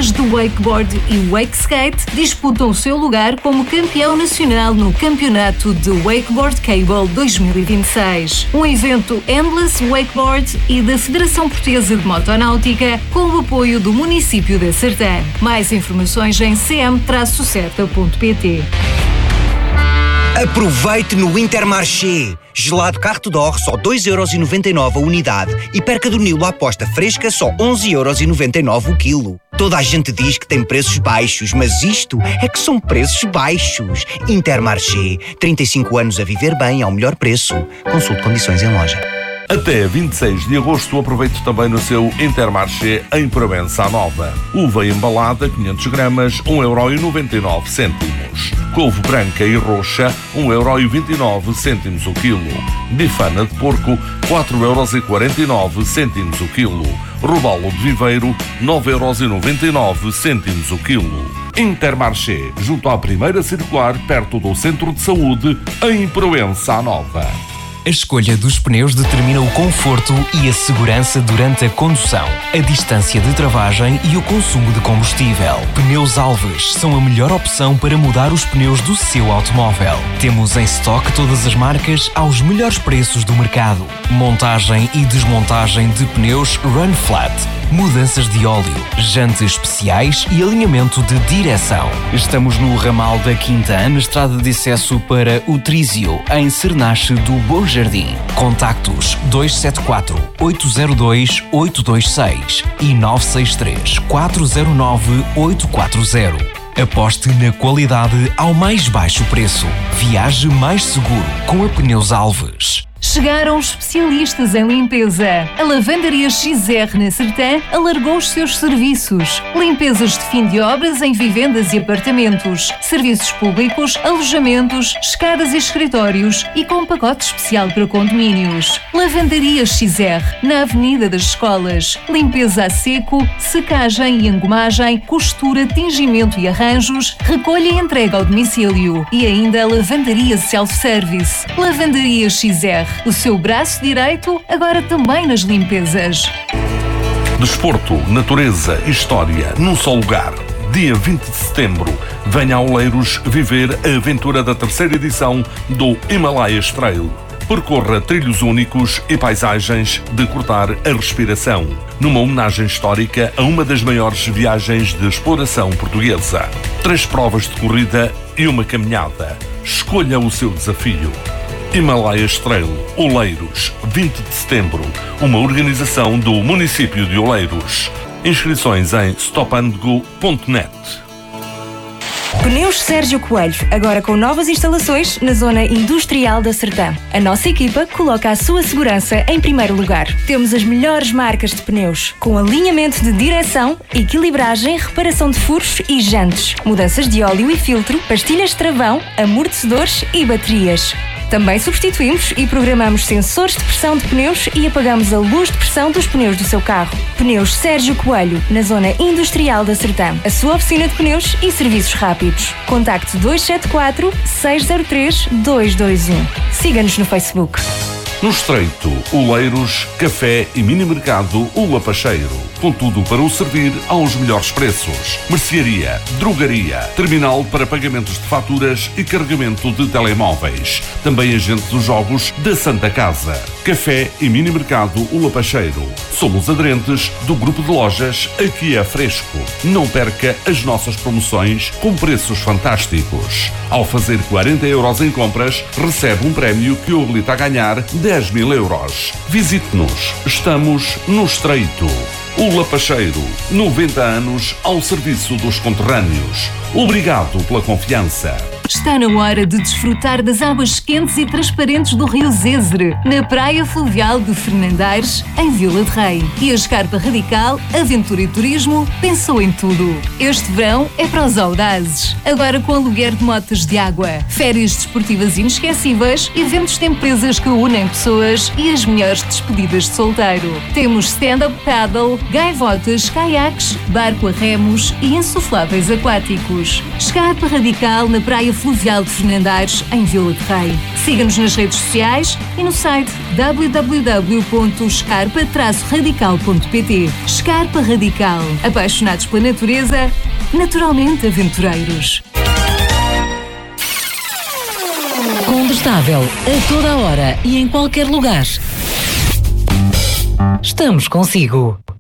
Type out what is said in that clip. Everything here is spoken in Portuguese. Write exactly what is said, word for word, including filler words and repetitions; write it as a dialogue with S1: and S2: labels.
S1: atletas de wakeboard e wake skate disputam o seu lugar como campeão nacional no Campeonato de Wakeboard Cable dois mil e vinte e seis. Um evento Endless Wakeboard e da Federação Portuguesa de Motonáutica com o apoio do município de Sertã. Mais informações em c m traço certa ponto p t.
S2: Aproveite no Intermarché. Gelado Carto d'Or só dois euros e noventa e nove a unidade e perca do Nilo à aposta fresca só onze euros e noventa e nove o quilo. Toda a gente diz que tem preços baixos, mas isto é que são preços baixos. Intermarché. trinta e cinco anos a viver bem ao melhor preço. Consulte condições em loja.
S3: Até vinte e seis de agosto aproveite também no seu Intermarché em Provença Nova. Uva embalada quinhentos gramas, um euro e noventa e nove cêntimos. Couve branca e roxa, um euro e vinte e nove cêntimos o quilo. Bifana de porco, quatro euros e quarenta e nove cêntimos o quilo. Robalo de viveiro, nove euros e noventa e nove cêntimos o quilo. Intermarché, junto à primeira circular, perto do Centro de Saúde, em Provença Nova.
S4: A escolha dos pneus determina o conforto e a segurança durante a condução, a distância de travagem e o consumo de combustível. Pneus Alves são a melhor opção para mudar os pneus do seu automóvel. Temos em estoque todas as marcas aos melhores preços do mercado. Montagem e desmontagem de pneus Run Flat, mudanças de óleo, jantes especiais e alinhamento de direção. Estamos no ramal da Quinta, na estrada de acesso para o Trísio, em Cernache do Bom Jardim. Contactos dois sete quatro, oito zero dois, oito dois seis e nove seis três, quatro zero nove, oito quatro zero. Aposte na qualidade ao mais baixo preço. Viaje mais seguro com a Pneus Alves.
S1: Chegaram os especialistas em limpeza. A Lavandaria X R na Sertã alargou os seus serviços. Limpezas de fim de obras em vivendas e apartamentos, serviços públicos, alojamentos, escadas e escritórios e com um pacote especial para condomínios. Lavandaria X R, na Avenida das Escolas. Limpeza a seco, secagem e engomagem, costura, tingimento e arranjos, recolha e entrega ao domicílio. E ainda a Lavandaria Self-Service. Lavandaria X R. O seu braço direito, agora também nas limpezas.
S3: Desporto, natureza e história num só lugar. Dia vinte de setembro, venha a Oleiros viver a aventura da terceira edição do Himalayas Trail. Percorra trilhos únicos e paisagens de cortar a respiração, numa homenagem histórica a uma das maiores viagens de exploração portuguesa. Três provas de corrida e uma caminhada. Escolha o seu desafio. Himalayas Trail, Oleiros, vinte de setembro, uma organização do município de Oleiros. Inscrições em stop and go ponto net.
S5: Pneus Sérgio Coelho, agora com novas instalações na zona industrial da Sertã. A nossa equipa coloca a sua segurança em primeiro lugar. Temos as melhores marcas de pneus, com alinhamento de direção, equilibragem, reparação de furos e jantes, mudanças de óleo e filtro, pastilhas de travão, amortecedores e baterias. Também substituímos e programamos sensores de pressão de pneus e apagamos a luz de pressão dos pneus do seu carro. Pneus Sérgio Coelho, na zona industrial da Sertã. A sua oficina de pneus e serviços rápidos. Contacte dois sete quatro, seis zero três, dois dois um. Siga-nos no Facebook.
S3: No Estreito, Oleiros, café e mini-mercado O Lapacheiro. Com tudo para o servir aos melhores preços. Mercearia, drogaria, terminal para pagamentos de faturas e carregamento de telemóveis. Também agente dos jogos da Santa Casa. Café e mini-mercado O Lapacheiro. Somos aderentes do grupo de lojas Aqui é Fresco. Não perca as nossas promoções com preços fantásticos. Ao fazer quarenta euros em compras, recebe um prémio que o habilita a ganhar dez mil euros. Visite-nos. Estamos no Estreito. O Lapacheiro, noventa anos ao serviço dos conterrâneos. Obrigado pela confiança.
S1: Está na hora de desfrutar das águas quentes e transparentes do Rio Zézere, na Praia Fluvial de Fernandares, em Vila de Rei. E a Escarpa Radical, Aventura e Turismo, pensou em tudo. Este verão é para os audazes. Agora com aluguer de motas de água, férias desportivas inesquecíveis, eventos de empresas que unem pessoas e as melhores despedidas de solteiro. Temos stand-up paddle, gaivotas, caiaques, barco a remos e insufláveis aquáticos. Escarpa Radical na Praia Fluvial de Fernandares, em Vila de Rei. Siga-nos nas redes sociais e no site w w w ponto escarpa traço radical ponto p t. Escarpa Radical. Apaixonados pela natureza, naturalmente aventureiros.
S6: Condestável, a toda hora e em qualquer lugar. Estamos consigo.